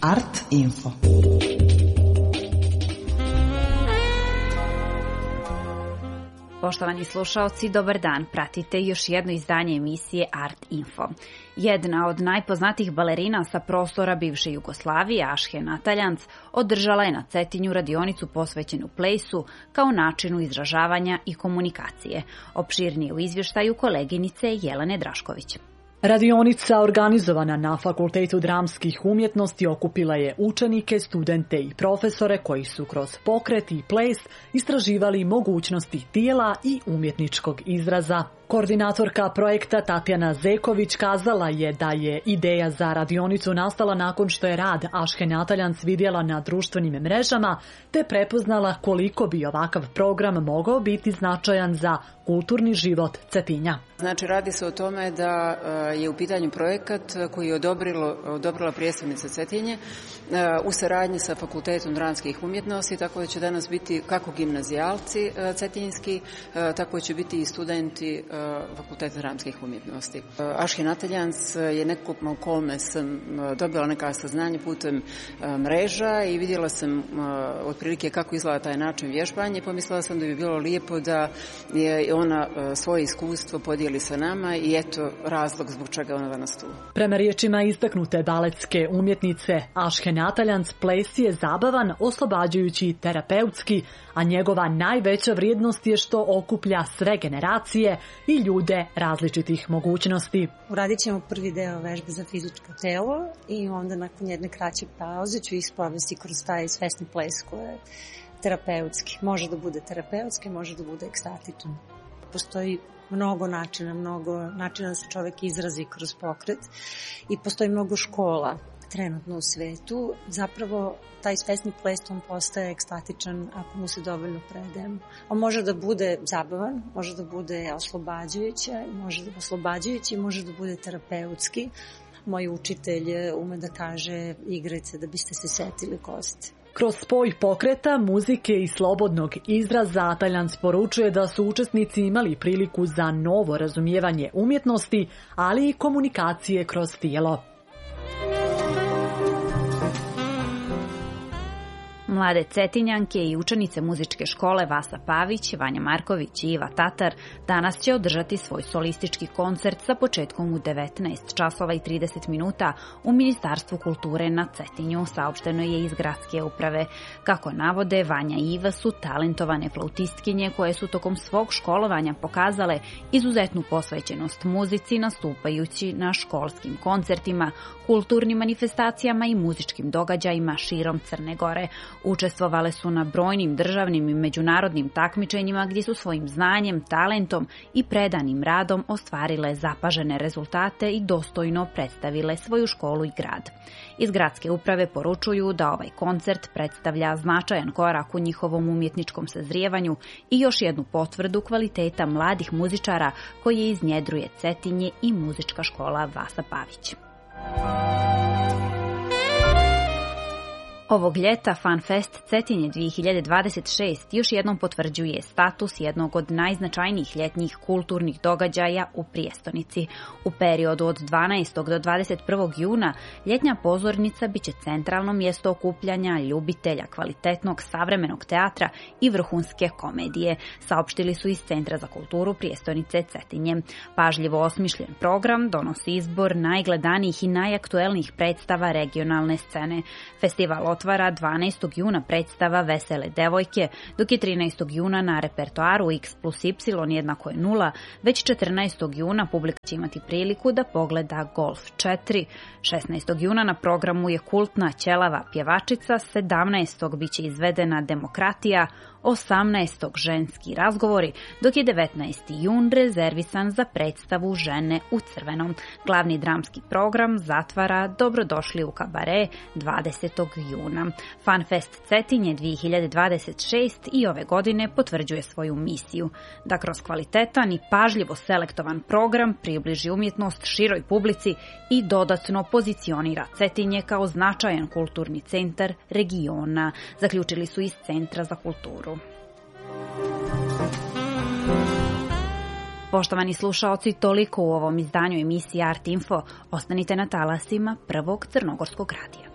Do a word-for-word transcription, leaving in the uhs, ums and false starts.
Art Info. Poštovani slušaoci, dobar dan. Pratite još jedno izdanje emisije Art Info. Jedna od najpoznatijih balerina sa prostora bivše Jugoslavije, Ašhe Nataljanc, održala je na Cetinju radionicu posvećenu plejsu kao načinu izražavanja i komunikacije. Opširnije u izvještaju koleginice Jelene Drašković. Radionica organizovana na Fakultetu dramskih umjetnosti okupila je učenike, studente i profesore koji su kroz pokret i ples istraživali mogućnosti tijela i umjetničkog izraza. Koordinatorka projekta Tatjana Zeković kazala je da je ideja za radionicu nastala nakon što je rad Ašhe Nataljanc vidjela na društvenim mrežama te prepoznala koliko bi ovakav program mogao biti značajan za kulturni život Cetinja. Znači, radi se o tome da je u pitanju projekat koji je odobrilo, odobrila prijestolnica Cetinje u saradnji sa Fakultetom dramskih umjetnosti, tako da će danas biti kako gimnazijalci cetinjski, tako će biti i studenti Fakulteta dramskih umjetnosti. Ašhe Nataljanc je neko u kome sam dobila neka saznanja putem mreža i vidjela sam otprilike kako izgleda taj način vježbanja i pomislila sam da bi bilo lijepo da je ona svoje iskustvo podijeli sa nama i eto razlog zbog čega ona danas tu. Prema riječima istaknute baletske umjetnice Ašhe Nataljanc, ples je zabavan, oslobađajući i terapeutski, a njegova najveća vrijednost je što okuplja sve generacije i ljude različitih mogućnosti. Uradit ćemo prvi deo vežbe za fizičko telo i onda nakon jedne kraće pauze ću isprovesti kroz taj svesni ples koji je terapeutski. Može da bude terapeutski, može da bude ekstatičan. Postoji mnogo načina, mnogo načina da se čovjek izrazi kroz pokret i postoji mnogo škola trenutno u svetu. Zapravo taj svesni ples on postaje ekstatičan ako mu se dovoljno predajemo. On može da bude zabavan, može da bude oslobađajući, može da oslobađajući, može da bude terapeutski. Moj učitelj ume da kaže igrajte da biste se setili ko ste. Kroz spoj pokreta, muzike i slobodnog izraza Taljanc poručuje da su učesnici imali priliku za novo razumijevanje umjetnosti, ali i komunikacije kroz tijelo. Mlade Cetinjanke i učenice muzičke škole Vasa Pavić, Vanja Marković i Iva Tatar danas će održati svoj solistički koncert sa početkom u devetnaest časova i trideset minuta u Ministarstvu kulture na Cetinju, saopšteno je iz gradske uprave. Kako navode, Vanja i Iva su talentovane flautistkinje koje su tokom svog školovanja pokazale izuzetnu posvećenost muzici nastupajući na školskim koncertima, kulturnim manifestacijama i muzičkim događajima širom Crne Gore. Učestvovale su na brojnim državnim i međunarodnim takmičenjima gdje su svojim znanjem, talentom i predanim radom ostvarile zapažene rezultate i dostojno predstavile svoju školu i grad. Iz gradske uprave poručuju da ovaj koncert predstavlja značajan korak u njihovom umjetničkom sazrijevanju i još jednu potvrdu kvaliteta mladih muzičara koje iznjedruje Cetinje i muzička škola Vasa Pavić. Ovog ljeta FanFest Cetinje dvije hiljade dvadeset šest još jednom potvrđuje status jednog od najznačajnijih ljetnjih kulturnih događaja u prijestolnici. U periodu od dvanaestog do dvadeset prvog juna ljetnja pozornica biće centralno mjesto okupljanja ljubitelja kvalitetnog savremenog teatra i vrhunske komedije, saopštili su iz Centra za kulturu prijestolnice Cetinje. Pažljivo osmišljen program donosi izbor najgledanijih i najaktuelnijih predstava regionalne scene. Festival otvara dvanaestog juna predstava Vesele devojke, dok je trinaestog juna na repertoaru X plus Y jednako je nula, već četrnaestog juna publika će imati priliku da pogleda Golf četiri. šesnaestog juna na programu je kultna Ćelava pjevačica, sedamnaestog biće izvedena Demokratija, osamnaestog ženski razgovori, dok je devetnaesti jun rezervisan za predstavu Žene u crvenom. Glavni dramski program zatvara Dobrodošli u kabare dvadesetog juna. FanFest Cetinje dvije hiljade dvadeset šest i ove godine potvrđuje svoju misiju da kroz kvalitetan i pažljivo selektovan program približi umjetnost široj publici i dodatno pozicionira Cetinje kao značajan kulturni centar regiona, zaključili su iz Centra za kulturu. Poštovani slušaoci, toliko u ovom izdanju emisije Art Info. Ostanite na talasima Prvog crnogorskog radija.